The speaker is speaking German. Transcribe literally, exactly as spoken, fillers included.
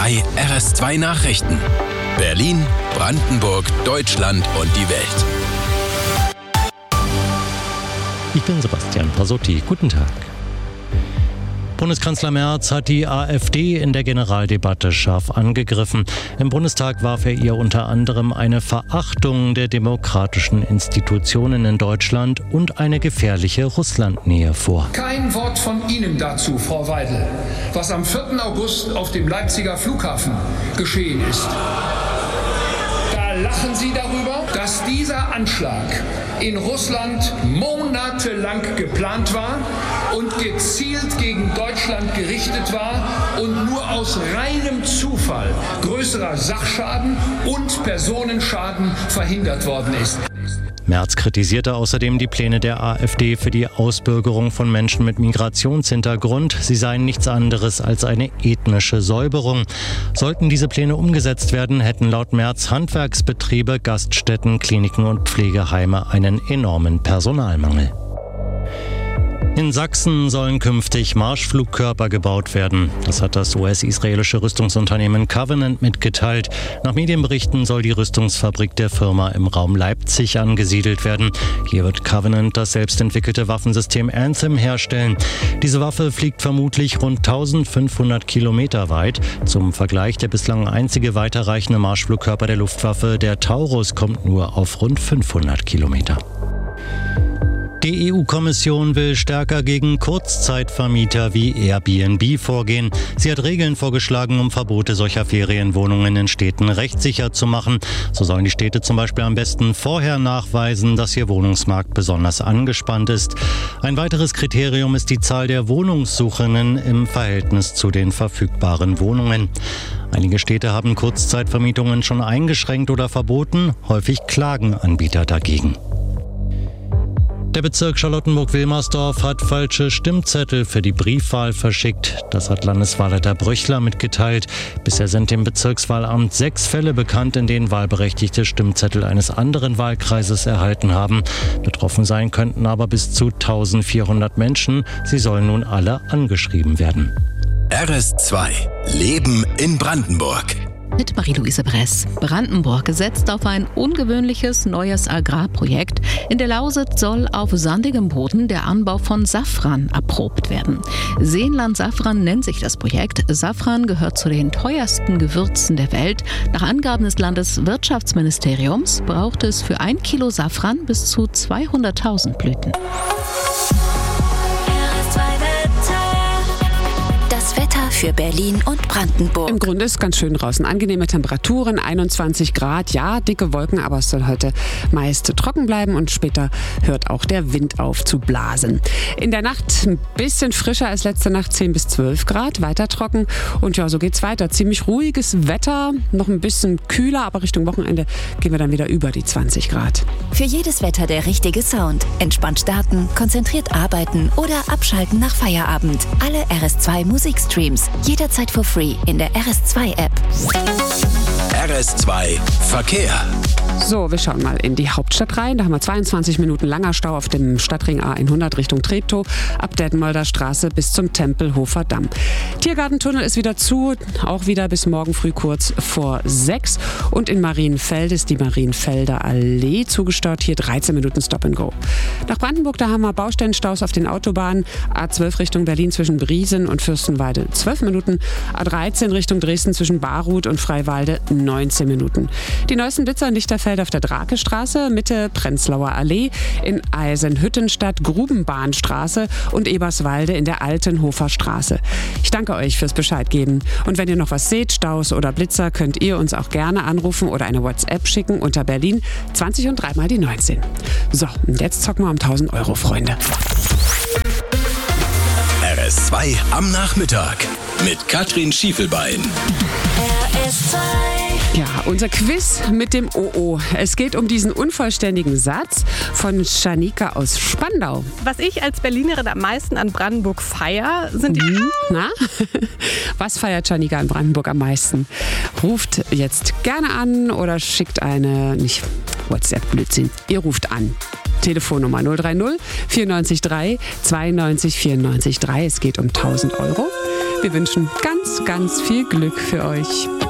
drei R S zwei Nachrichten. Berlin, Brandenburg, Deutschland und die Welt. Ich bin Sebastian Pasotti. Guten Tag. Bundeskanzler Merz hat die AfD in der Generaldebatte scharf angegriffen. Im Bundestag warf er ihr unter anderem eine Verachtung der demokratischen Institutionen in Deutschland und eine gefährliche Russlandnähe vor. Kein Wort von Ihnen dazu, Frau Weidel, was am vierten August auf dem Leipziger Flughafen geschehen ist. Da lachen Sie darüber, dass dieser Anschlag in Russland monatelang geplant war und gezielt gegen Deutschland gerichtet war und nur aus reinem Zufall größerer Sachschaden und Personenschaden verhindert worden ist. Merz kritisierte außerdem die Pläne der AfD für die Ausbürgerung von Menschen mit Migrationshintergrund. Sie seien nichts anderes als eine ethnische Säuberung. Sollten diese Pläne umgesetzt werden, hätten laut Merz Handwerksbetriebe, Gaststätten, Kliniken und Pflegeheime einen enormen Personalmangel. In Sachsen sollen künftig Marschflugkörper gebaut werden. Das hat das U S-israelische Rüstungsunternehmen Covenant mitgeteilt. Nach Medienberichten soll die Rüstungsfabrik der Firma im Raum Leipzig angesiedelt werden. Hier wird Covenant das selbstentwickelte Waffensystem Anthem herstellen. Diese Waffe fliegt vermutlich rund eintausendfünfhundert Kilometer weit. Zum Vergleich, der bislang einzige weiterreichende Marschflugkörper der Luftwaffe, der Taurus, kommt nur auf rund fünfhundert Kilometer. Die E U-Kommission will stärker gegen Kurzzeitvermieter wie Airbnb vorgehen. Sie hat Regeln vorgeschlagen, um Verbote solcher Ferienwohnungen in Städten rechtssicher zu machen. So sollen die Städte zum Beispiel am besten vorher nachweisen, dass ihr Wohnungsmarkt besonders angespannt ist. Ein weiteres Kriterium ist die Zahl der Wohnungssuchenden im Verhältnis zu den verfügbaren Wohnungen. Einige Städte haben Kurzzeitvermietungen schon eingeschränkt oder verboten. Häufig klagen Anbieter dagegen. Der Bezirk Charlottenburg-Wilmersdorf hat falsche Stimmzettel für die Briefwahl verschickt. Das hat Landeswahlleiter Brüchler mitgeteilt. Bisher sind dem Bezirkswahlamt sechs Fälle bekannt, in denen Wahlberechtigte Stimmzettel eines anderen Wahlkreises erhalten haben. Betroffen sein könnten aber bis zu eintausendvierhundert Menschen. Sie sollen nun alle angeschrieben werden. R S zwei Leben in Brandenburg. Mit Marie-Louise Bress. Brandenburg setzt auf ein ungewöhnliches neues Agrarprojekt. In der Lausitz soll auf sandigem Boden der Anbau von Safran erprobt werden. Seenland Safran nennt sich das Projekt. Safran gehört zu den teuersten Gewürzen der Welt. Nach Angaben des Landeswirtschaftsministeriums braucht es für ein Kilo Safran bis zu zweihunderttausend Blüten. Für Berlin und Brandenburg. Im Grunde ist es ganz schön draußen. Angenehme Temperaturen, einundzwanzig Grad. Ja, dicke Wolken, aber es soll heute meist trocken bleiben und später hört auch der Wind auf zu blasen. In der Nacht ein bisschen frischer als letzte Nacht, zehn bis zwölf Grad, weiter trocken. Und ja, so geht's weiter. Ziemlich ruhiges Wetter, noch ein bisschen kühler, aber Richtung Wochenende gehen wir dann wieder über die zwanzig Grad. Für jedes Wetter der richtige Sound. Entspannt starten, konzentriert arbeiten oder abschalten nach Feierabend. Alle R S zwei Musikstreams. Jederzeit for free in der R S zwei App. R S zwei Verkehr. So, wir schauen mal in die Hauptstadt rein. Da haben wir zweiundzwanzig Minuten langer Stau auf dem Stadtring A hundert Richtung Treptow, ab Detmolder Straße bis zum Tempelhofer Damm. Tiergartentunnel ist wieder zu, auch wieder bis morgen früh kurz vor sechs. Und in Marienfeld ist die Marienfelder Allee zugestaut. Hier dreizehn Minuten Stop and Go. Nach Brandenburg, da haben wir Baustellenstaus auf den Autobahnen. A zwölf Richtung Berlin zwischen Briesen und Fürstenwalde zwölf Minuten. A dreizehn Richtung Dresden zwischen Barruth und Freiwalde neunzehn Minuten. Die neuesten Blitzer in Lichterfeld auf der Drakestraße, Mitte Prenzlauer Allee, in Eisenhüttenstadt Grubenbahnstraße und Eberswalde in der Altenhofer Straße. Ich danke euch fürs Bescheid geben. Und wenn ihr noch was seht, Staus oder Blitzer, könnt ihr uns auch gerne anrufen oder eine WhatsApp schicken unter Berlin zwanzig und dreimal die neunzehn. So, und jetzt zocken wir um tausend Euro, Freunde. R S zwei am Nachmittag mit Katrin Schiefelbein. R S zwei. Ja, unser Quiz mit dem O O. Es geht um diesen unvollständigen Satz von Schanika aus Spandau. Was ich als Berlinerin am meisten an Brandenburg feiere, sind die... Mhm. Na? Was feiert Schanika an Brandenburg am meisten? Ruft jetzt gerne an oder schickt eine, nicht WhatsApp-Blödsinn, ihr ruft an. Telefonnummer null drei null vierundneunzig drei zweiundneunzig vierundneunzig drei. Es geht um tausend Euro. Wir wünschen ganz, ganz viel Glück für euch.